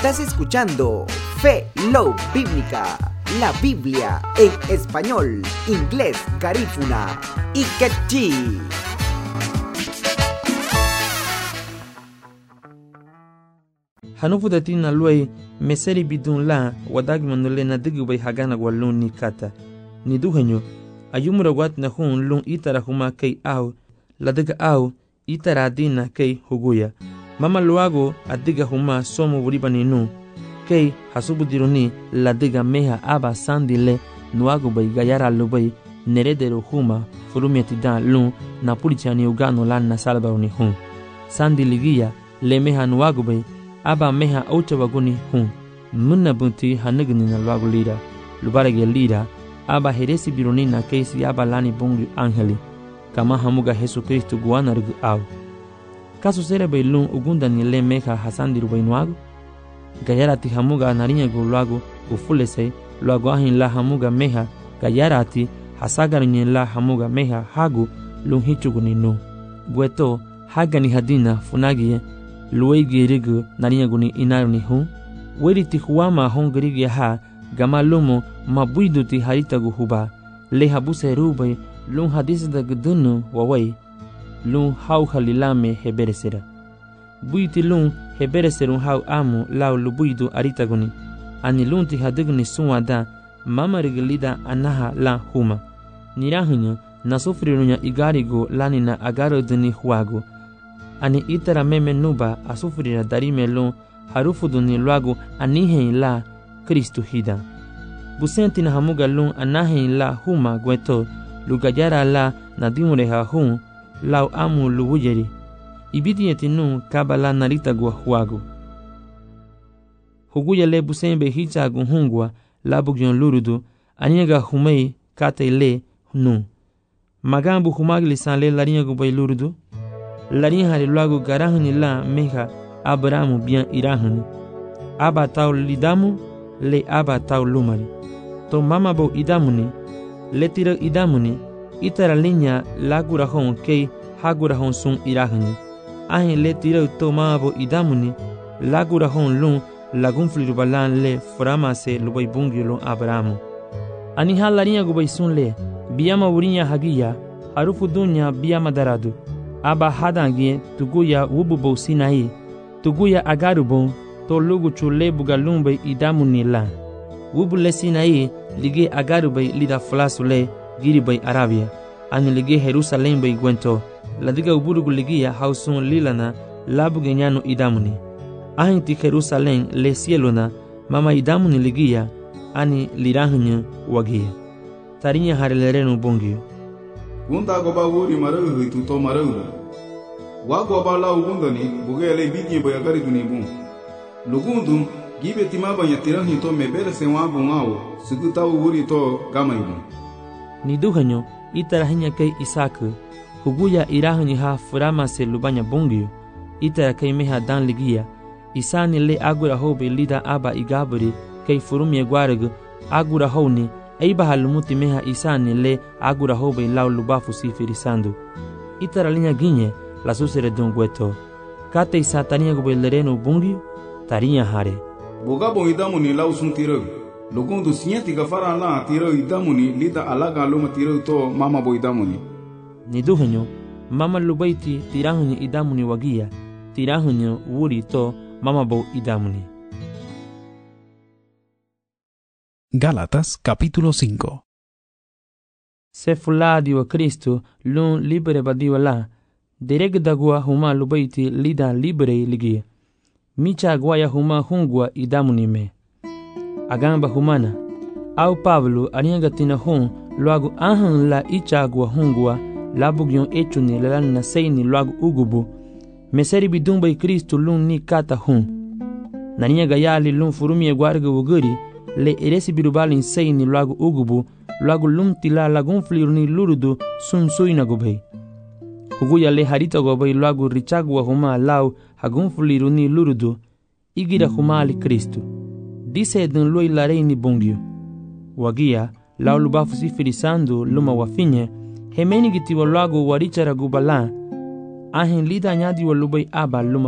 Estás escuchando Fe Love Bíblica, la Biblia en español, inglés, garífuna y quechí. Hanufu datina luai meseri bidun la wadag manule na digu bay hagana walun ni kata. Ni duhanyo ayumura wat na hun lun itara huma kay au la diga au itara dina kay huguya. Mama luago adiga huma somo buribani nu kay hasubu diruni la diga meha aba sandile nuago bay gayara lubay neredero huma furumiati dan lun na pulichani ugano lan na salba uni hun. Sandiligia le meha nuago bay aba meha aucha waguni hun munna bunti hanagni na luago lira lubarage lira aba heresi biruni na kesi aba lani bungi angeli kama hamuga Yesu Kristo guana rugu au kaso sere bailun ugunda ni le meha hasandiru bainuago gayarati hamuga narinya gu luago ufulese luago ahin la hamuga meha gayarati hasagarinye la hamuga meha hagu lunhichuguni nu bueto hagani hadina funagie luai girigu narinya guni inaruni hu weri tihuama hongirigi ha gama lumo mabuiduti haritagu huba le habuse rubai lun hadisda gudunu wawai lun hau halilame heberesera buiti lun hebereserun hau amu lau lubuidu aritaguni ani lunti hadigni suwada mama rigilida anaha la huma nirahunya nasufrirunya igarigo lanina agaro duni huago ani itara meme nuba asufrira darime lun harufuduni luago anihen la Kristo hida busenti na hamuga lun anahen la huma gweto lugayara la nadimureha hun lau amu luwujeri ibidi etinu kabala narita gwa huago huguya le busembe hicha guhungwa labugyon lurudu aniga humei kate le nu magambu humagli sanle larinya gubay lurudu larinya hali luago garahani la meha Abrahamu bien irahani aba tau lidamu le aba tau lumari to mama bo idamuni le tira idamuni itara linya lagurahon kei hagurahon sun irahani ahin le tira to mama bo idamuni lagurahon lun lagun flirubalan le frama se lubay bungilon Abrahamu ani halarinya gubay sun le biyama wurinya hagiya harufu dunya biyama daradu aba hadangie tuguya wububo sinai tuguya agarubon to lugu chule bugalumbe idamuni la wubu le sinai lige agarubay lida flasule giribay Arabia ani lige Jerusalem bay gwento ladiga uburugu ligia hausun lilana labuge nyano idamuni ahinti Jerusalem le cielona mama idamuni ligia ani lirahunya wagia tarinya harelerenu bongio Gunda goba wuri marahu tuto marahu wago bala ugundani bugele bidye boyagari dunibu lugundu gibe timaba yatirahi to mebere se wabu ngao suguta wuri to gamaibu ni duhanyo itarahinya kai Isaku huguya irahuni ha furama se lubanya bongio itara kai meha dan ligia isani le agura hobe lida aba igaburi kai furumye gwarag agura honi aiba halumuti meha isani le agura hobe lau lubafu sifirisando itara linya ginye la susere dungweto kate isatania gobelereno bungi tarinya hare bogabo idamuni lau sun tiro lugundu sienti gafara la tiro idamuni lida alaga luma tiro to mama bo idamuni ni duhanyo mama lubaiti tirahunyo idamuni wagia tirahunyo wuri to mama bo idamuni. Gálatas capítulo 5. Se fuladi wa Kristo lun libere badiwa la dereg dagwa huma lubaiti lida libere ligia micha gwaya huma hungwa idamuni me agamba humana au Pablo anianga tina hun luagu ahan la ichagwa hungwa labugyon echuni lalana seini luagu ugubu meseri bidumba Kristo lun ni kata hun nanianga yali lun furumie gwarga wuguri le eresi birubali seini luagu ugubu luagu lumtila lagun fliruni lurudu sun suina gubei huguya le harita gobay luagu richagwa huma lau hagun fliruni lurudu igira huma ali Kristo dise den luai lareini bongio wagia lau lubafu sifirisando luma wafinye hemeni gitiwa luagu warichara gubala ahin lida nyadi wa lubai aba luma